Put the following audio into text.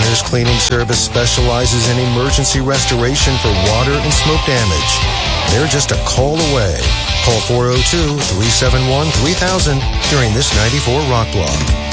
Matters Cleaning Service specializes in emergency restoration for water and smoke damage. They're just a call away. Call 402-371-3000 during this 94 Rock Block.